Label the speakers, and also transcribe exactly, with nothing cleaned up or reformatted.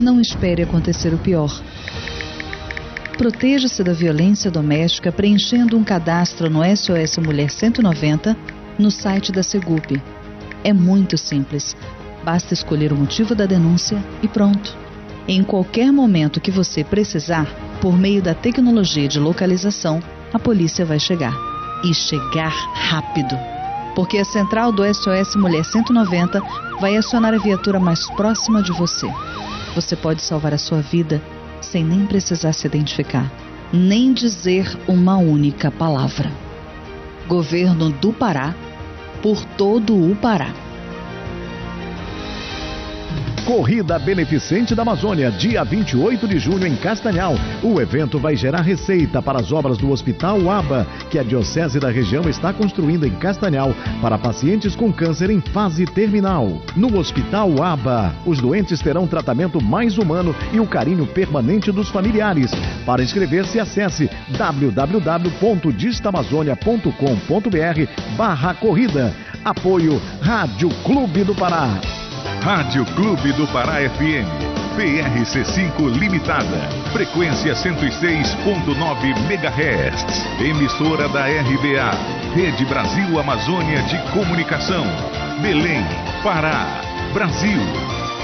Speaker 1: Não espere acontecer o pior. Proteja-se da violência doméstica preenchendo um cadastro no S O S Mulher cento e noventa no site da Segup. É muito simples. Basta escolher o motivo da denúncia e pronto. Em qualquer momento que você precisar, por meio da tecnologia de localização, a polícia vai chegar. E chegar rápido. Porque a central do S O S Mulher cento e noventa vai acionar a viatura mais próxima de você. Você pode salvar a sua vida sem nem precisar se identificar, nem dizer uma única palavra. Governo do Pará, por todo o Pará.
Speaker 2: Corrida Beneficente da Amazônia, dia vinte e oito de junho em Castanhal. O evento vai gerar receita para as obras do Hospital Aba, que a Diocese da região está construindo em Castanhal para pacientes com câncer em fase terminal. No Hospital Aba, os doentes terão tratamento mais humano e o carinho permanente dos familiares. Para inscrever-se, acesse w w w ponto distamazônia ponto com ponto b r barra corrida. Apoio Rádio Clube do Pará.
Speaker 3: Rádio Clube do Pará F M, P R C cinco Limitada, frequência cento e seis ponto nove megahertz, emissora da R B A, Rede Brasil Amazônia de Comunicação, Belém, Pará, Brasil.